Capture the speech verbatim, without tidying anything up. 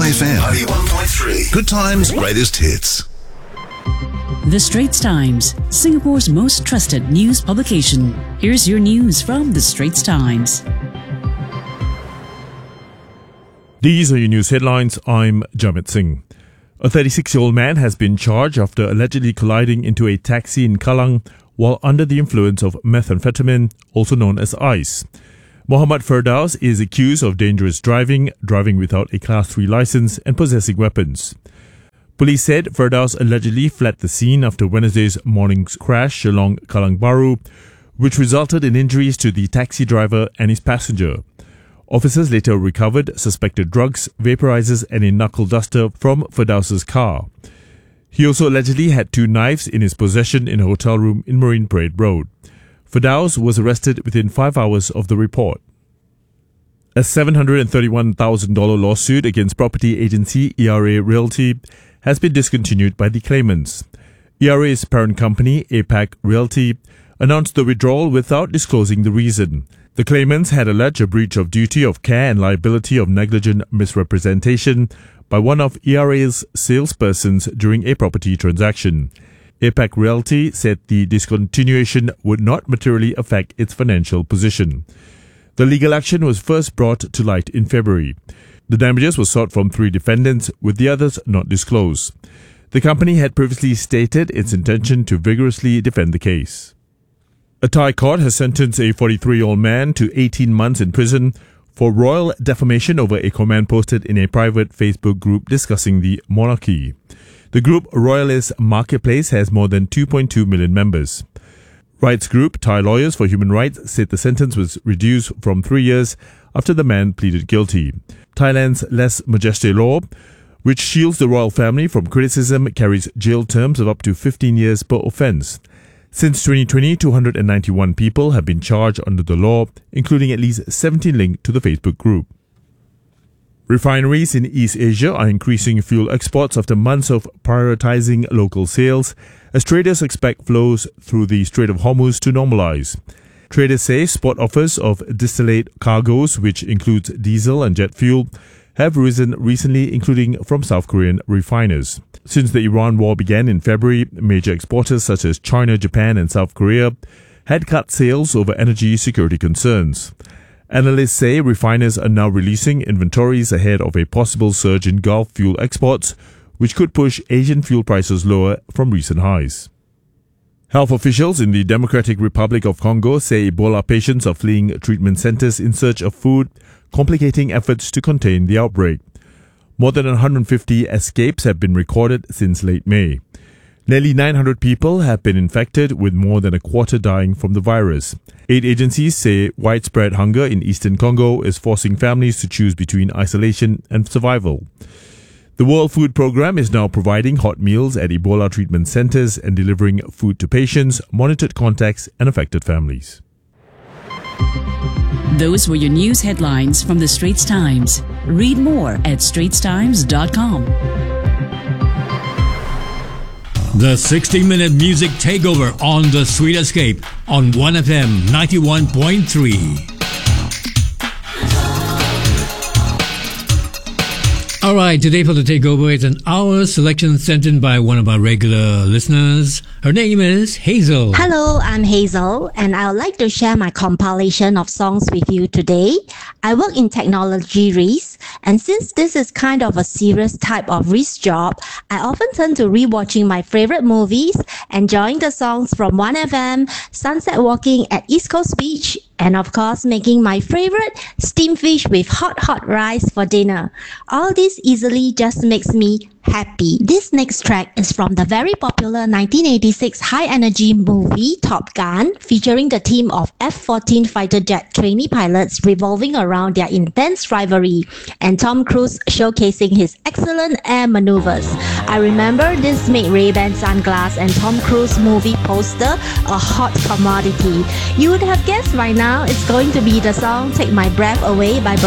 F M ninety-one point three. Good times, greatest hits. The Straits Times, Singapore's most trusted news publication. Here's your news from The Straits Times. These are your news headlines. I'm Jamit Singh. A thirty-six-year-old man has been charged after allegedly colliding into a taxi in Kallang while under the influence of methamphetamine, also known as ice. Mohammad Firdaus is accused of dangerous driving, driving without a Class three license, and possessing weapons. Police said Firdaus allegedly fled the scene after Wednesday's morning's crash along Kallang Baru, which resulted in injuries to the taxi driver and his passenger. Officers later recovered suspected drugs, vaporizers, and a knuckle duster from Firdaus's car. He also allegedly had two knives in his possession in a hotel room in Marine Parade Road. Firdaus was arrested within five hours of the report. A seven hundred thirty-one thousand dollars lawsuit against property agency E R A Realty has been discontinued by the claimants. E R A's parent company, A PAC Realty, announced the withdrawal without disclosing the reason. The claimants had alleged a breach of duty of care and liability of negligent misrepresentation by one of E R A's salespersons during a property transaction. A PAC Realty said the discontinuation would not materially affect its financial position. The legal action was first brought to light in February. The damages were sought from three defendants, with the others not disclosed. The company had previously stated its intention to vigorously defend the case. A Thai court has sentenced a forty-three-year-old man to eighteen months in prison for royal defamation over a comment posted in a private Facebook group discussing the monarchy. The group Royalist Marketplace has more than two point two million members. Rights group Thai Lawyers for Human Rights said the sentence was reduced from three years after the man pleaded guilty. Thailand's lèse majesté law, which shields the royal family from criticism, carries jail terms of up to fifteen years per offence. Since twenty twenty, two hundred ninety-one people have been charged under the law, including at least seventeen linked to the Facebook group. Refineries in East Asia are increasing fuel exports after months of prioritizing local sales, as traders expect flows through the Strait of Hormuz to normalize. Traders say spot offers of distillate cargoes, which includes diesel and jet fuel, have risen recently, including from South Korean refiners. Since the Iran war began in February, major exporters such as China, Japan, and South Korea had cut sales over energy security concerns. Analysts say refiners are now releasing inventories ahead of a possible surge in Gulf fuel exports, which could push Asian fuel prices lower from recent highs. Health officials in the Democratic Republic of Congo say Ebola patients are fleeing treatment centers in search of food, complicating efforts to contain the outbreak. More than one hundred fifty escapes have been recorded since late May. Nearly nine hundred people have been infected, with more than a quarter dying from the virus. Aid agencies say widespread hunger in eastern Congo is forcing families to choose between isolation and survival. The World Food Programme is now providing hot meals at Ebola treatment centers and delivering food to patients, monitored contacts, and affected families. Those were your news headlines from The Straits Times. Read more at straits times dot com. The sixty-minute music takeover on The Sweet Escape on one F M ninety-one point three. All right, today for the takeover, it's an hour selection sent in by one of our regular listeners. Her name is Hazel. Hello, I'm Hazel, and I would like to share my compilation of songs with you today. I work in technology risk, and since this is kind of a serious type of risk job, I often turn to rewatching my favorite movies, enjoying the songs from one F M, sunset walking at East Coast Beach, and of course making my favorite steamed fish with hot hot rice for dinner. All this easily just makes me happy. This next track is from the very popular nineteen eighty-six high-energy movie Top Gun, featuring the team of F fourteen fighter jet trainee pilots revolving around their intense rivalry, and Tom Cruise showcasing his excellent air maneuvers. I remember this made Ray-Ban sunglass and Tom Cruise movie poster a hot commodity. You would have guessed by now it's going to be the song Take My Breath Away by